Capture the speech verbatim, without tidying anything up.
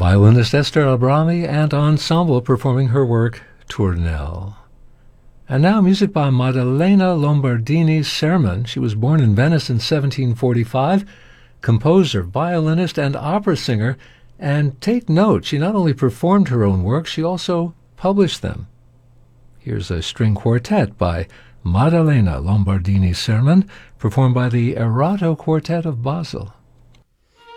violinist Esther Abrami and ensemble performing her work Tournelle. And now music by Maddalena Lombardini Sermon. She was born in Venice in seventeen forty-five, composer, violinist, and opera singer. And take note, she not only performed her own works, she also published them. Here's a string quartet by Maddalena Lombardini Sermon, performed by the Erato Quartet of Basel.